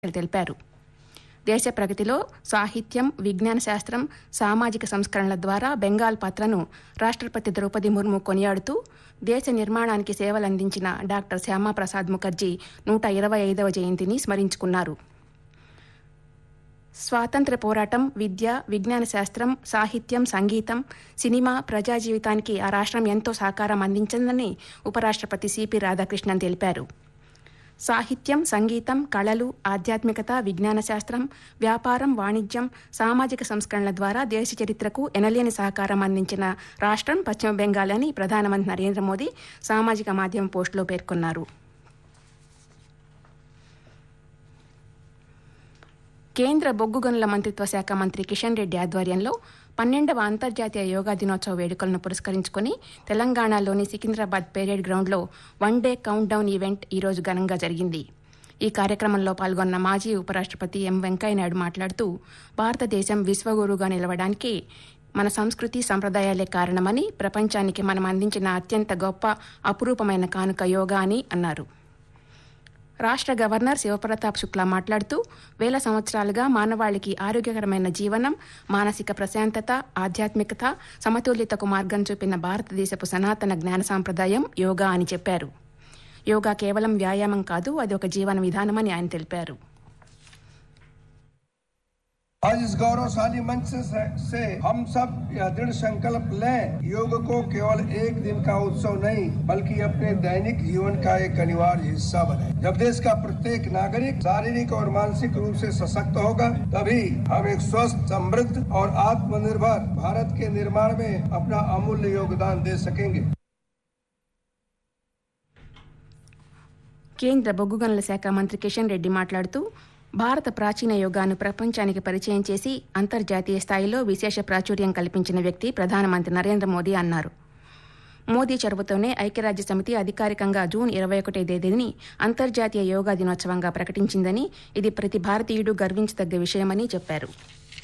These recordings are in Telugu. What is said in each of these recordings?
తెలిపారు. దేశ ప్రగతిలో సాహిత్యం, విజ్ఞాన శాస్త్రం, సామాజిక సంస్కరణల ద్వారా బెంగాల్ పాత్రను రాష్ట్రపతి ద్రౌపది ముర్ము కొనియాడుతూ దేశ నిర్మాణానికి సేవలందించిన డాక్టర్ శ్యామాప్రసాద్ ముఖర్జీ 125వ జయంతిని స్మరించుకున్నారు. స్వాతంత్ర్య పోరాటం, విద్య, విజ్ఞాన శాస్త్రం, సాహిత్యం, సంగీతం, సినిమా, ప్రజా జీవితానికి ఆ రాష్ట్రం ఎంతో సహకారం అందించిందని ఉపరాష్ట్రపతి సిపి రాధాకృష్ణన్ తెలిపారు. సాహిత్యం, సంగీతం, కళలు, ఆధ్యాత్మికత, విజ్ఞాన శాస్త్రం, వ్యాపారం, వాణిజ్యం, సామాజిక సంస్కరణల ద్వారా దేశ చరిత్రకు ఎనలేని సహకారం అందించిన రాష్ట్రం పశ్చిమ బెంగాల్ అని ప్రధానమంత్రి నరేంద్ర మోదీ సామాజిక మాధ్యమం పోస్టులో పేర్కొన్నారు. కేంద్ర బొగ్గు గనుల మంత్రిత్వ శాఖ మంత్రి కిషన్ రెడ్డి ఆధ్వర్యంలో 12వ అంతర్జాతీయ యోగా దినోత్సవ వేడుకలను పురస్కరించుకుని తెలంగాణలోని సికింద్రాబాద్ పెరేడ్ గ్రౌండ్లో 1 డే కౌంట్ డౌన్ ఈవెంట్ ఈరోజు ఘనంగా జరిగింది. ఈ కార్యక్రమంలో పాల్గొన్న మాజీ ఉపరాష్ట్రపతి ఎం వెంకయ్యనాయుడు మాట్లాడుతూ భారతదేశం విశ్వగురువుగా నిలవడానికి మన సంస్కృతి సంప్రదాయాలే కారణమని, ప్రపంచానికి మనం అందించిన అత్యంత గొప్ప అపురూపమైన కానుక యోగా అని అన్నారు. రాష్ట్ర గవర్నర్ శివప్రతాప్ శుక్లా మాట్లాడుతూ వేల సంవత్సరాలుగా మానవాళికి ఆరోగ్యకరమైన జీవనం, మానసిక ప్రశాంతత, ఆధ్యాత్మికత, సమతుల్యతకు మార్గం చూపిన భారతదేశపు సనాతన జ్ఞాన సాంప్రదాయం యోగా అని చెప్పారు. యోగా కేవలం వ్యాయామం కాదు, అది ఒక జీవన విధానమని ఆయన తెలిపారు. आज इस गौरवशाली मंच से हम सब यह दृढ़ संकल्प लें, योग को केवल एक दिन का उत्सव नहीं बल्कि अपने दैनिक जीवन का एक अनिवार्य हिस्सा बने। जब देश का प्रत्येक नागरिक शारीरिक और मानसिक रूप से सशक्त होगा, तभी हम एक स्वस्थ, समृद्ध और आत्मनिर्भर भारत के निर्माण में अपना अमूल्य योगदान दे सकेंगे। కేంద్ర బొగ్గు గనుల శాఖ మంత్రి కిషన్ రెడ్డి మాట్లాడుతూ భారత ప్రాచీన యోగాను ప్రపంచానికి పరిచయం చేసి అంతర్జాతీయ స్థాయిలో విశేష ప్రాచుర్యం కల్పించిన వ్యక్తి ప్రధానమంత్రి నరేంద్ర మోదీ అన్నారు. మోదీ చొరవతోనే ఐక్యరాజ్య సమితి అధికారికంగా జూన్ 21వ తేదీని అంతర్జాతీయ యోగా దినోత్సవంగా ప్రకటించిందని, ఇది ప్రతి భారతీయుడు గర్వించదగ్గ విషయమని చెప్పారు.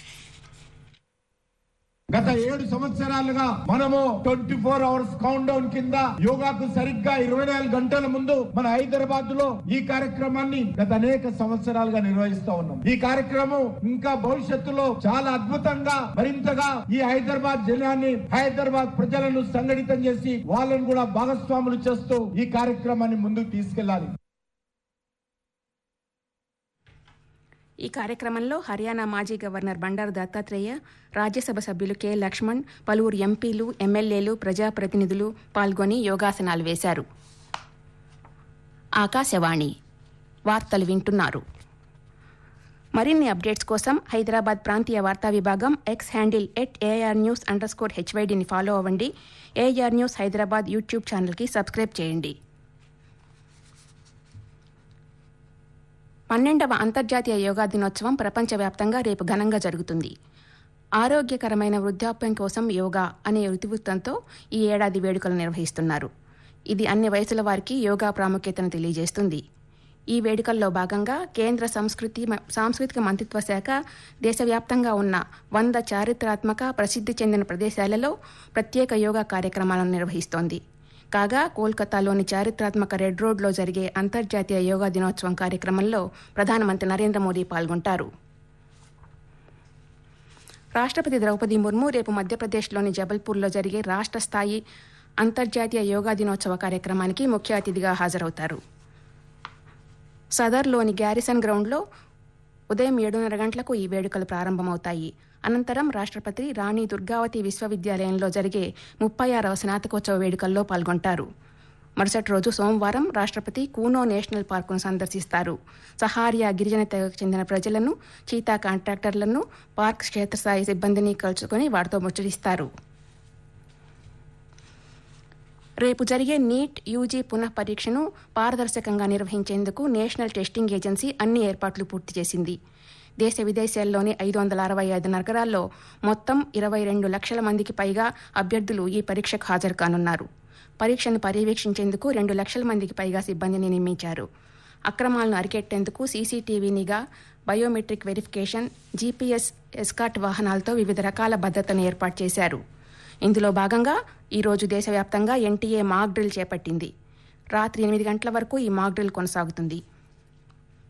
గత 7 సంవత్సరాలుగా మనము 24 అవర్స్ కౌంట్ డౌన్ కింద యోగాకు సరిగ్గా 24 గంటల ముందు మన హైదరాబాద్ లో ఈ కార్యక్రమాన్ని గత అనేక సంవత్సరాలుగా నిర్వహిస్తా ఉన్నాం. ఈ కార్యక్రమం ఇంకా భవిష్యత్తులో చాలా అద్భుతంగా మరింతగా ఈ హైదరాబాద్ జిల్లాని, హైదరాబాద్ ప్రజలను సంఘటితం చేసి వాళ్ళను కూడా భాగస్వాములు చేస్తూ ఈ కార్యక్రమాన్ని ముందుకు తీసుకెళ్లాలి. ఈ కార్యక్రమంలో హర్యానా మాజీ గవర్నర్ బండారు దత్తాత్రేయ, రాజ్యసభ సభ్యులు కె లక్ష్మణ్, పలువురు ఎంపీలు, ఎమ్మెల్యేలు, ప్రజాప్రతినిధులు పాల్గొని యోగాసనాలు వేశారు. ఆకాశవాణి వార్తలు వింటున్నారు. మరిన్ని అప్డేట్స్ కోసం హైదరాబాద్ ప్రాంతీయ వార్తా విభాగం ఎక్స్ హ్యాండిల్ @ARnews_HYDని ఫాలో అవ్వండి. AR న్యూస్ హైదరాబాద్ యూట్యూబ్ ఛానల్కి సబ్స్క్రైబ్ చేయండి. 12వ అంతర్జాతీయ యోగా దినోత్సవం ప్రపంచవ్యాప్తంగా రేపు ఘనంగా జరుగుతుంది. ఆరోగ్యకరమైన వృద్ధాప్యం కోసం యోగా అనే ఇతివృత్తంతో ఈ ఏడాది వేడుకలు నిర్వహిస్తున్నారు. ఇది అన్ని వయసుల వారికి యోగా ప్రాముఖ్యతను తెలియజేస్తుంది. ఈ వేడుకల్లో భాగంగా కేంద్ర సాంస్కృతిక మంత్రిత్వ శాఖ దేశవ్యాప్తంగా ఉన్న 100 చారిత్రాత్మక ప్రసిద్ధి చెందిన ప్రదేశాలలో ప్రత్యేక యోగా కార్యక్రమాలను నిర్వహిస్తోంది. కాగా కోల్కతాలోని చారిత్రాత్మక రెడ్ రోడ్లో జరిగే అంతర్జాతీయ యోగా దినోత్సవం కార్యక్రమంలో ప్రధానమంత్రి నరేంద్ర మోదీ పాల్గొంటారు. రాష్ట్రపతి ద్రౌపది ముర్ము రేపు మధ్యప్రదేశ్లోని జబల్పూర్లో జరిగే రాష్ట్ర స్థాయి అంతర్జాతీయ యోగా దినోత్సవ కార్యక్రమానికి ముఖ్య అతిథిగా హాజరవుతారు. సదర్లోని గ్యారిసన్ గ్రౌండ్లో ఉదయం 7:30 గంటలకు ఈ వేడుకలు ప్రారంభమవుతాయి. అనంతరం రాష్ట్రపతి రాణి దుర్గావతి విశ్వవిద్యాలయంలో జరిగే 36వ స్నాతకోత్సవ వేడుకల్లో పాల్గొంటారు. మరుసటి రోజు సోమవారం రాష్ట్రపతి కూనో నేషనల్ పార్కును సందర్శిస్తారు. సహారియా గిరిజన తెగకు చెందిన ప్రజలను, చీతా కాంట్రాక్టర్లను, పార్క్ క్షేత్రస్థాయి సిబ్బందిని కలుసుకుని వారితో ముచ్చటిస్తారు. రేపు జరిగే నీట్ యూజీ పునః పరీక్షను పారదర్శకంగా నిర్వహించేందుకు నేషనల్ టెస్టింగ్ ఏజెన్సీ అన్ని ఏర్పాట్లు పూర్తి చేసింది. దేశ విదేశాల్లోని 565 నగరాల్లో మొత్తం 22 లక్షల మందికి పైగా అభ్యర్థులు ఈ పరీక్షకు హాజరు కానున్నారు. పరీక్షను పర్యవేక్షించేందుకు 2 లక్షల మందికి పైగా సిబ్బందిని నియమించారు. అక్రమాలను అరికెట్టేందుకు సీసీటీవీ నిఘా, బయోమెట్రిక్ వెరిఫికేషన్, జీపీఎస్ ఎస్కార్ట్ వాహనాలతో వివిధ రకాల భద్రతను ఏర్పాటు చేశారు. ఇందులో భాగంగా ఈరోజు దేశవ్యాప్తంగా ఎన్టీఏ మాక్ డ్రిల్ చేపట్టింది. రాత్రి 8 గంటల వరకు ఈ మాక్ డ్రిల్ కొనసాగుతుంది.